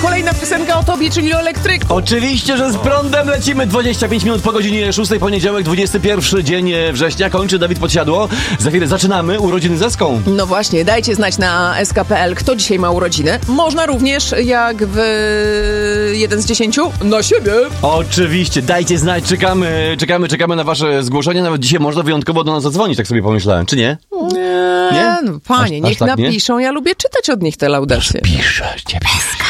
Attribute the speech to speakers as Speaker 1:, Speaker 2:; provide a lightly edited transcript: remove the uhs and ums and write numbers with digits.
Speaker 1: Kolejna piosenka o tobie, czyli o elektryku.
Speaker 2: Oczywiście, że z prądem lecimy. 25 minut po godzinie 6, poniedziałek, 21 dzień września. Kończy Dawid Podsiadło. Za chwilę zaczynamy urodziny z Eską.
Speaker 1: No właśnie, dajcie znać na sk.pl, kto dzisiaj ma urodziny. Można również, jak w 1 z 10, na siebie.
Speaker 2: Oczywiście, dajcie znać, czekamy na wasze zgłoszenia. Nawet dzisiaj można wyjątkowo do nas zadzwonić, tak sobie pomyślałem, czy nie?
Speaker 1: Nie? No, panie,
Speaker 2: Aż
Speaker 1: niech
Speaker 2: tak, nie?
Speaker 1: napiszą, ja lubię czytać od nich te laudacje.
Speaker 2: Piszę, ciebie.